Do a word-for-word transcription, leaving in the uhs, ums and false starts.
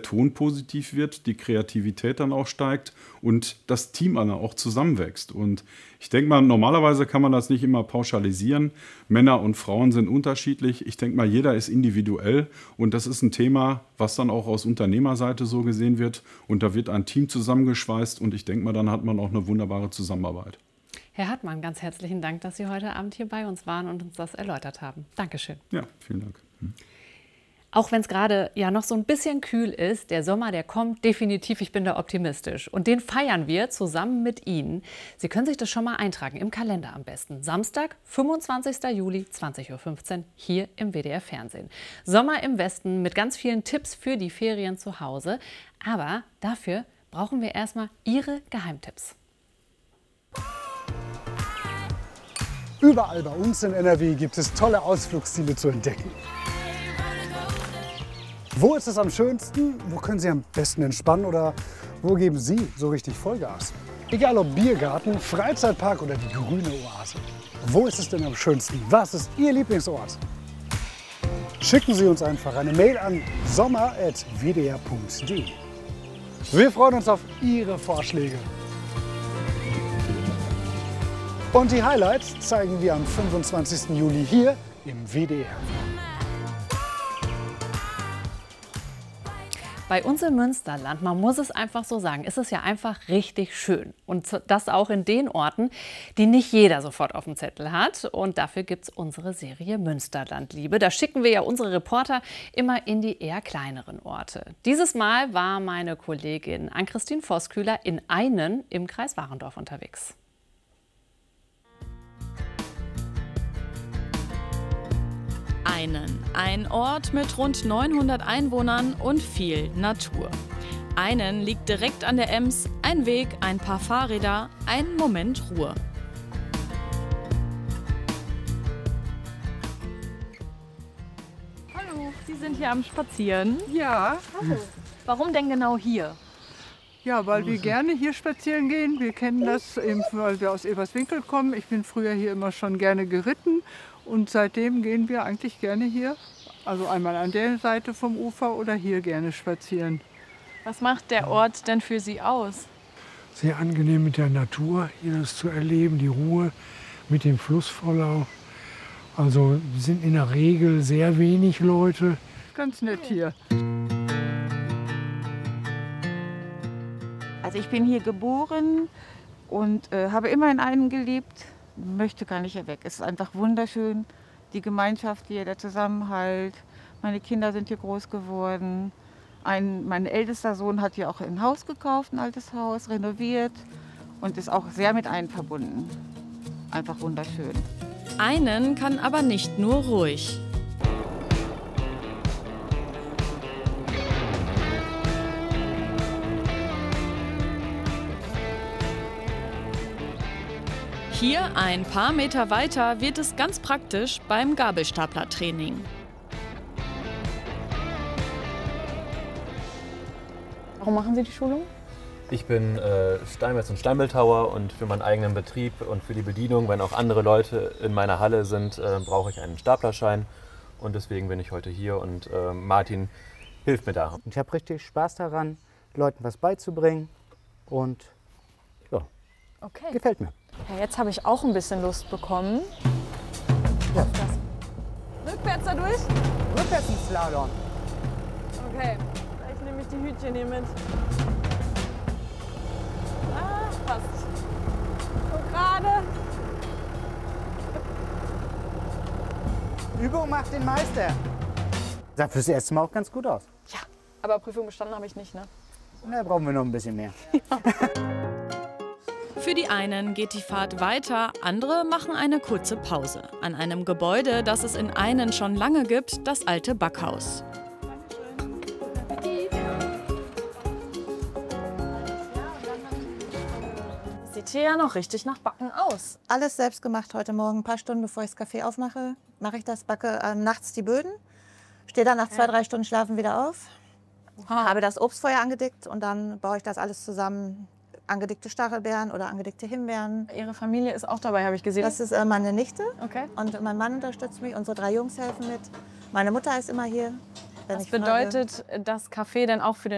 Ton positiv wird, die Kreativität dann auch steigt und das Team dann auch zusammenwächst. Und ich denke mal, normalerweise kann man das nicht immer pauschalisieren. Männer und Frauen sind unterschiedlich. Ich denke mal, jeder ist individuell und das ist ein Thema, was dann auch aus Unternehmerseite so gesehen wird. Und da wird ein Team zusammengeschweißt und ich denke mal, dann hat man auch eine wunderbare Zusammenarbeit. Herr Hartmann, ganz herzlichen Dank, dass Sie heute Abend hier bei uns waren und uns das erläutert haben. Dankeschön. Ja, vielen Dank. Hm. Auch wenn es gerade ja noch so ein bisschen kühl ist, der Sommer, der kommt definitiv, ich bin da optimistisch. Und den feiern wir zusammen mit Ihnen. Sie können sich das schon mal eintragen, im Kalender am besten. Samstag, fünfundzwanzigster Juli, zwanzig Uhr fünfzehn, hier im W D R Fernsehen. Sommer im Westen mit ganz vielen Tipps für die Ferien zu Hause. Aber dafür brauchen wir erstmal Ihre Geheimtipps. Überall bei uns in N R W gibt es tolle Ausflugsziele zu entdecken. Wo ist es am schönsten? Wo können Sie am besten entspannen oder wo geben Sie so richtig Vollgas? Egal ob Biergarten, Freizeitpark oder die grüne Oase. Wo ist es denn am schönsten? Was ist Ihr Lieblingsort? Schicken Sie uns einfach eine Mail an sommer at w d r punkt d e. Wir freuen uns auf Ihre Vorschläge. Und die Highlights zeigen wir am fünfundzwanzigsten Juli hier im W D R. Bei uns im Münsterland, man muss es einfach so sagen, ist es ja einfach richtig schön. Und das auch in den Orten, die nicht jeder sofort auf dem Zettel hat. Und dafür gibt es unsere Serie Münsterlandliebe. Da schicken wir ja unsere Reporter immer in die eher kleineren Orte. Dieses Mal war meine Kollegin Ann-Christine Voskuehler in Einen im Kreis Warendorf unterwegs. Einen, ein Ort mit rund neunhundert Einwohnern und viel Natur. Einen liegt direkt an der Ems, ein Weg, ein paar Fahrräder, ein Moment Ruhe. Hallo, Sie sind hier am Spazieren. Ja, Hallo. Warum denn genau hier? ja, weil wir gerne hier spazieren gehen. Wir kennen das, eben, weil wir aus Eberswinkel kommen. Ich bin früher hier immer schon gerne geritten und seitdem gehen wir eigentlich gerne hier. Also einmal an der Seite vom Ufer oder hier gerne spazieren. Was macht der Ort denn für Sie aus? Sehr angenehm mit der Natur, hier das zu erleben, die Ruhe mit dem Flussvollau. Also sind in der Regel sehr wenig Leute. Ganz nett hier. Also ich bin hier geboren und äh, habe immer in Einen gelebt, möchte gar nicht hier weg. Es ist einfach wunderschön, die Gemeinschaft hier, der Zusammenhalt. Meine Kinder sind hier groß geworden. Ein, mein ältester Sohn hat hier auch ein Haus gekauft, ein altes Haus, renoviert und ist auch sehr mit Einen verbunden. Einfach wunderschön. Einen kann aber nicht nur ruhig. Hier ein paar Meter weiter wird es ganz praktisch beim Gabelstaplertraining. Warum machen Sie die Schulung? Ich bin äh, Steinmetz und Steinbildhauer und für meinen eigenen Betrieb und für die Bedienung, wenn auch andere Leute in meiner Halle sind, äh, brauche ich einen Staplerschein. Und deswegen bin ich heute hier und äh, Martin hilft mir da. Ich habe richtig Spaß daran, Leuten was beizubringen und ja, Okay. gefällt mir. Ja, jetzt habe ich auch ein bisschen Lust bekommen. Ja. Das. Rückwärts da durch? Rückwärts ins Slalom. Okay, vielleicht nehme ich die Hütchen hier mit. Ah, passt. So gerade. Übung macht den Meister. Sah fürs erste Mal auch ganz gut aus. Ja, aber Prüfung bestanden habe ich nicht, ne? Da brauchen wir noch ein bisschen mehr. Für die einen geht die Fahrt weiter, andere machen eine kurze Pause. An einem Gebäude, das es in Einen schon lange gibt, das alte Backhaus. Sieht hier ja noch richtig nach Backen aus. Alles selbst gemacht heute Morgen. Ein paar Stunden bevor ich das Café aufmache, mache ich das, backe äh, nachts die Böden. Stehe dann nach zwei, drei Stunden Schlafen wieder auf. Aha. Habe das Obstfeuer angedickt und dann baue ich das alles zusammen. Angedickte Stachelbeeren oder angedickte Himbeeren. Ihre Familie ist auch dabei, habe ich gesehen. Das ist äh, meine Nichte. Okay. Und mein Mann unterstützt mich. Unsere drei Jungs helfen mit. Meine Mutter ist immer hier. Was bedeutet das Café denn auch für den